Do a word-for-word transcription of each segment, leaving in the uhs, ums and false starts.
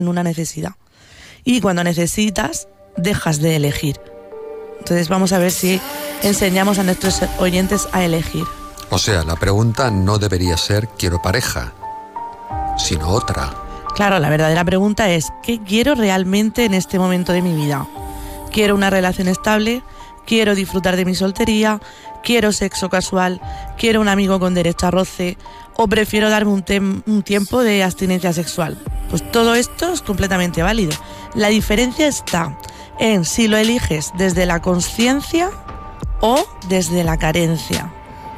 en una necesidad. Y cuando necesitas, dejas de elegir. Entonces vamos a ver si enseñamos a nuestros oyentes a elegir. O sea, la pregunta no debería ser quiero pareja, sino otra. Claro, la verdadera pregunta es ¿qué quiero realmente en este momento de mi vida? ¿Quiero una relación estable? ¿Quiero disfrutar de mi soltería? ¿Quiero sexo casual? ¿Quiero un amigo con derecho a roce? ¿O prefiero darme un, tem- un tiempo de abstinencia sexual? Pues todo esto es completamente válido. La diferencia está en si lo eliges desde la consciencia o desde la carencia.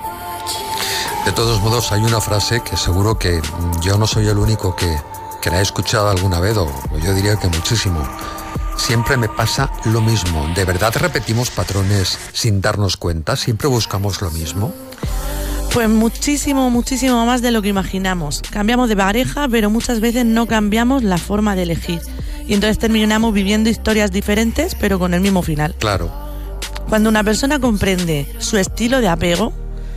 De todos modos, hay una frase que seguro que yo no soy el único que, que la he escuchado alguna vez, o yo diría que muchísimo. Siempre me pasa lo mismo. ¿De verdad repetimos patrones sin darnos cuenta? ¿Siempre buscamos lo mismo? Pues muchísimo, muchísimo más de lo que imaginamos. Cambiamos de pareja, pero muchas veces no cambiamos la forma de elegir. Y entonces terminamos viviendo historias diferentes, pero con el mismo final. Claro. Cuando una persona comprende su estilo de apego,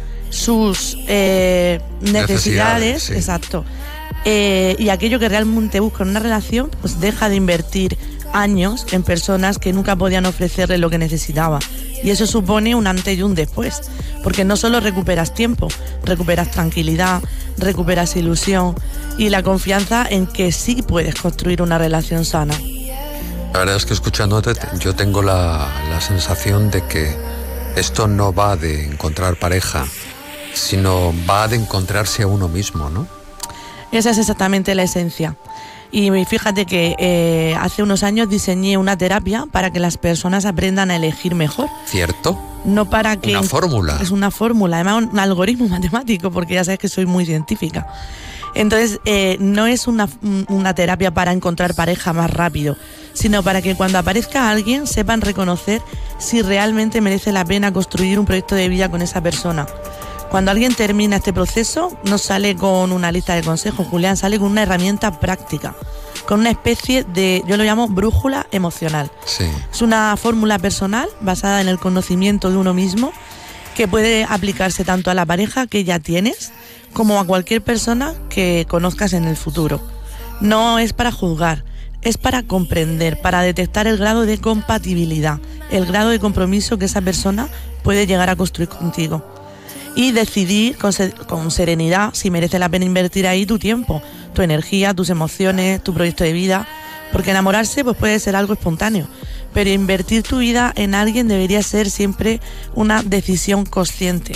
sus eh, necesidades, Necesidades, sí. exacto, eh, y aquello que realmente busca en una relación, pues deja de invertir años en personas que nunca podían ofrecerle lo que necesitaba. Y eso supone un antes y un después, porque no solo recuperas tiempo, recuperas tranquilidad, recuperas ilusión y la confianza en que sí puedes construir una relación sana. La verdad es que escuchándote yo tengo la, la sensación de que esto no va de encontrar pareja, sino va de encontrarse a uno mismo, ¿no? Esa es exactamente la esencia. Y fíjate que eh, hace unos años diseñé una terapia para que las personas aprendan a elegir mejor. ¿Cierto? No para que... Una fórmula. Es una fórmula, además un algoritmo matemático, porque ya sabes que soy muy científica. Entonces, eh, no es una, una terapia para encontrar pareja más rápido, sino para que cuando aparezca alguien sepan reconocer si realmente merece la pena construir un proyecto de vida con esa persona. Cuando alguien termina este proceso, no sale con una lista de consejos, Julián, sale con una herramienta práctica, con una especie de, yo lo llamo brújula emocional. Sí. Es una fórmula personal basada en el conocimiento de uno mismo que puede aplicarse tanto a la pareja que ya tienes como a cualquier persona que conozcas en el futuro. No es para juzgar, es para comprender, para detectar el grado de compatibilidad, el grado de compromiso que esa persona puede llegar a construir contigo. Y decidir con, se- con serenidad si merece la pena invertir ahí tu tiempo, tu energía, tus emociones, tu proyecto de vida. Porque enamorarse pues puede ser algo espontáneo, pero invertir tu vida en alguien debería ser siempre una decisión consciente.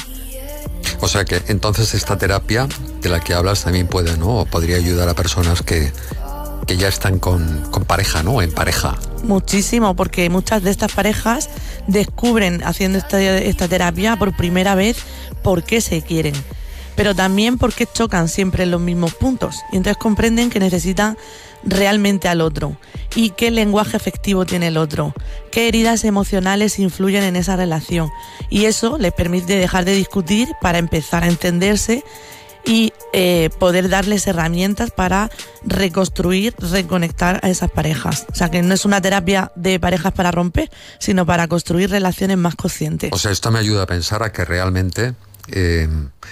O sea que entonces esta terapia de la que hablas también puede, ¿no? O podría ayudar a personas que, que ya están con, con pareja, ¿no? En pareja. Muchísimo, porque muchas de estas parejas descubren haciendo esta, esta terapia por primera vez por qué se quieren, pero también porque chocan siempre en los mismos puntos y entonces comprenden que necesitan realmente al otro y qué lenguaje afectivo tiene el otro, qué heridas emocionales influyen en esa relación, y eso les permite dejar de discutir para empezar a entenderse y eh, poder darles herramientas para reconstruir, reconectar a esas parejas. O sea, que no es una terapia de parejas para romper, sino para construir relaciones más conscientes. O sea, esto me ayuda a pensar a que realmente eh,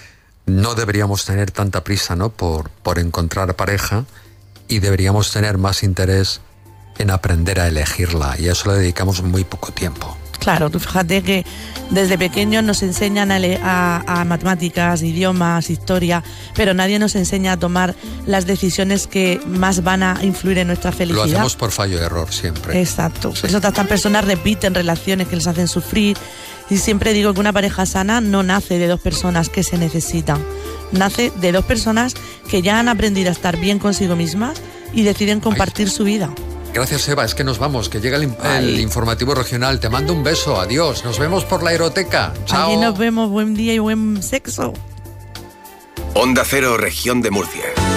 no deberíamos tener tanta prisa, ¿no? por, por encontrar pareja, y deberíamos tener más interés en aprender a elegirla, y a eso le dedicamos muy poco tiempo. Claro, tú fíjate que desde pequeños nos enseñan a, le- a, a matemáticas, idiomas, historia, pero nadie nos enseña a tomar las decisiones que más van a influir en nuestra felicidad. Lo hacemos por fallo de error siempre. Exacto. Sí. Por eso tantas personas repiten relaciones que les hacen sufrir. Y siempre digo que una pareja sana no nace de dos personas que se necesitan. Nace de dos personas que ya han aprendido a estar bien consigo mismas y deciden compartir su vida. Gracias, Eva, es que nos vamos, que llega el, el informativo regional. Te mando un beso, adiós, nos vemos por la Aeroteca. Chao. Aquí nos vemos, buen día y buen sexo. Onda Cero, Región de Murcia.